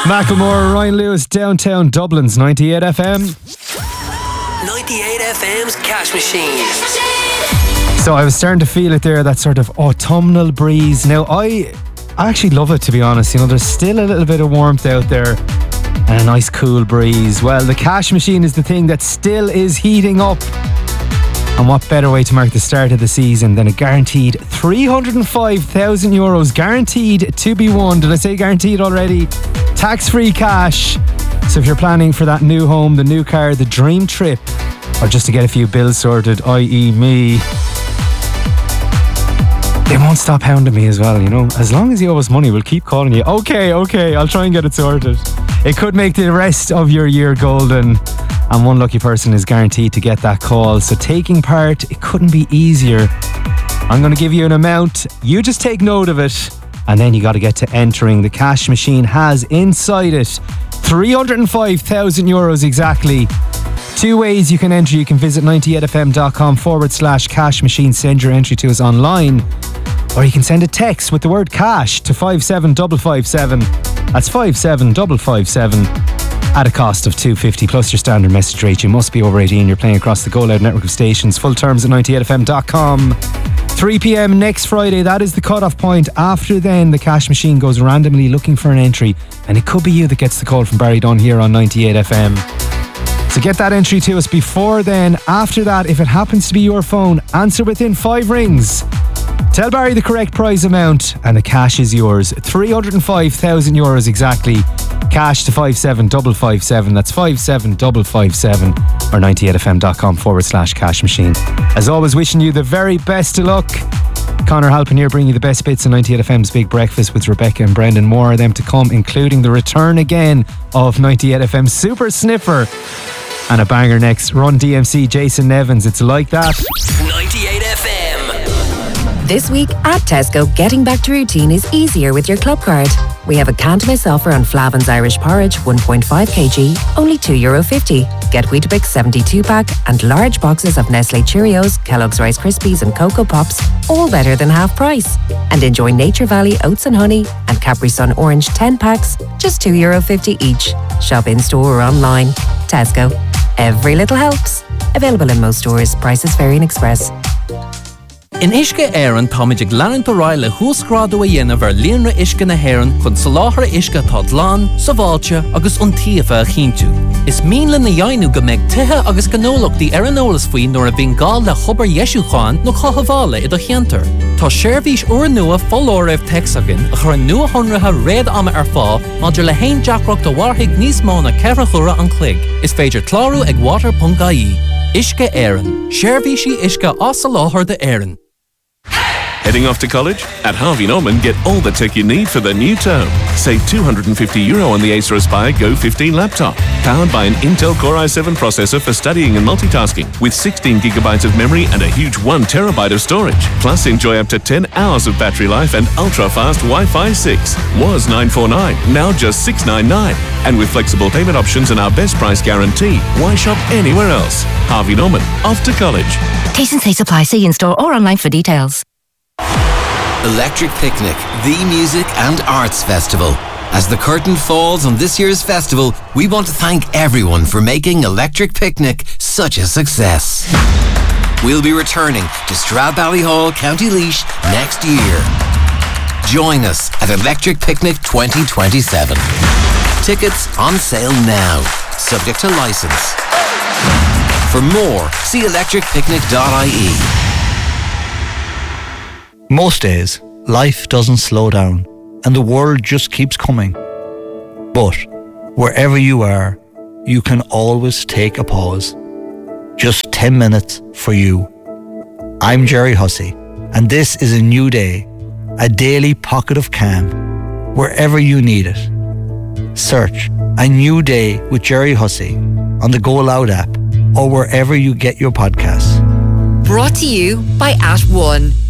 Macklemore, Ryan Lewis, downtown Dublin's 98 FM. 98 FM's Cash Machine. So I was starting to feel it there, that sort of autumnal breeze. Now I actually love it, to be honest. You know, there's still a little bit of warmth out there and a nice cool breeze. Well, the Cash Machine is the thing that still is heating up. And what better way to mark the start of the season than a guaranteed €305,000 guaranteed to be won. Did I say guaranteed already? Tax-free cash. So if you're planning for that new home, the new car, the dream trip, or just to get a few bills sorted, i.e. me, they won't stop hounding me as well, you know. As long as you owe us money, we'll keep calling you. Okay, I'll try and get it sorted. It could make the rest of your year golden. And one lucky person is guaranteed to get that call. So taking part, it couldn't be easier. I'm going to give you an amount. You just take note of it. And then you got to get to entering. The Cash Machine has inside it €305,000 exactly. Two ways you can enter. You can visit 98fm.com/cash machine. Send your entry to us online. Or you can send a text with the word cash to 57557. That's 57557. At a cost of $2.50 plus your standard message rate. You must be over 18. You're playing across the Go Loud network of stations. Full terms at 98fm.com. 3 p.m. next Friday, that is the cut-off point. After then, the Cash Machine goes randomly looking for an entry, and it could be you that gets the call from Barry Dunn here on 98FM. So get that entry to us before then. After that, if it happens to be your phone, answer within 5 rings. Tell Barry the correct prize amount and the cash is yours. €305,000 exactly. Cash to 57557. That's 57557 or 98fm.com/cash machine. As always, wishing you the very best of luck. Conor Halpin here, bringing you the best bits of 98FM's Big Breakfast with Rebecca and Brendan. More of them to come, including the return again of 98FM's Super Sniffer. And a banger next. Run DMC, Jason Nevins. It's like that. 98FM. This week at Tesco, getting back to routine is easier with your club card. We have a Cantamis offer on Flavin's Irish Porridge 1.5 kg, only €2.50. Get Weetabix 72-pack and large boxes of Nestle Cheerios, Kellogg's Rice Krispies and Cocoa Pops, all better than half price. And enjoy Nature Valley Oats and Honey and Capri Sun Orange 10 packs, just €2.50 each. Shop in-store or online. Tesco. Every little helps. Available in most stores. Prices vary in Express. In Ishke Éireann táid ag leanann do ráil le húsgrádú a dhéanamh ar líonra Ishke na hÉireann chun soláthar Ishke tá dlán, sa bháilte agus iontaofa a chinntiú. Is míle na dhéanú go mbeidh tithe agus gnólachtaí ar an eolas faoin nuair a bhíonn gá le chobar Ieisúcháin nó chothabhála i do cheantar. Tá séirbhís uair nua follóireamh texagan a chur nua honratha réad ama ar fá maidir le haon deacracht do warthaigh níos mó na ceithre chura an clig. Is féidir clárú ag water.ie. Ishke Éireann. Séirbhísí Ishke as sa láthair de Éireann. Heading off to college? At Harvey Norman, get all the tech you need for the new term. Save €250 on the Acer Aspire Go 15 laptop. Powered by an Intel Core i7 processor for studying and multitasking, with 16GB of memory and a huge 1TB of storage. Plus, enjoy up to 10 hours of battery life and ultra-fast Wi-Fi 6. Was $949, now just $699. And with flexible payment options and our best price guarantee, why shop anywhere else? Harvey Norman, off to college. T&C supply. See in-store or online for details. Electric Picnic, the music and arts festival. As the curtain falls on this year's festival, we want to thank everyone for making Electric Picnic such a success. We'll be returning to Stradbally Hall, County Laois next year. Join us at Electric Picnic 2027. Tickets on sale now, subject to licence. For more, see electricpicnic.ie. Most days, life doesn't slow down and the world just keeps coming. But wherever you are, you can always take a pause. Just 10 minutes for you. I'm Jerry Hussey, and this is a new day, a daily pocket of calm, wherever you need it. Search A New Day with Jerry Hussey on the Go Loud app or wherever you get your podcasts. Brought to you by @1.